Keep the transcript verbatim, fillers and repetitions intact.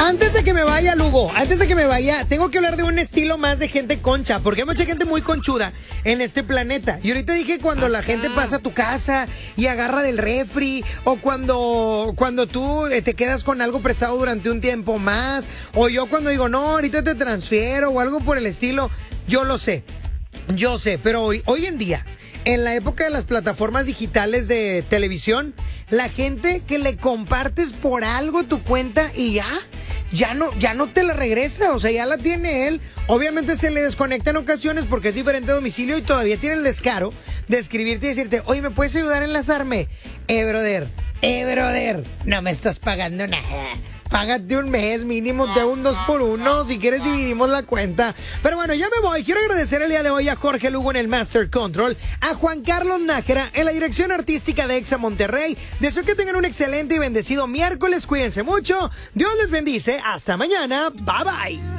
Antes de que me vaya, Lugo, antes de que me vaya, tengo que hablar de un estilo más de gente concha, porque hay mucha gente muy conchuda en este planeta. Y ahorita dije cuando la gente pasa a tu casa y agarra del refri, o cuando, cuando tú te quedas con algo prestado durante un tiempo más, o yo cuando digo, no, ahorita te transfiero, o algo por el estilo. Yo lo sé, yo sé, pero hoy, hoy en día, en la época de las plataformas digitales de televisión, la gente que le compartes por algo tu cuenta y ya, ya no, ya no te la regresa, o sea, ya la tiene él. Obviamente se le desconecta en ocasiones porque es diferente domicilio y todavía tiene el descaro de escribirte y decirte, oye, ¿me puedes ayudar a enlazarme? Eh, brother, eh, brother, no me estás pagando nada. Págate un mes mínimo, te hago un dos por uno. Si quieres dividimos la cuenta. Pero bueno, ya me voy. Quiero agradecer el día de hoy a Jorge Lugo en el Master Control, a Juan Carlos Nájera en la dirección artística de Exa Monterrey. Deseo que tengan un excelente y bendecido miércoles. Cuídense mucho. Dios les bendice. Hasta mañana. Bye bye.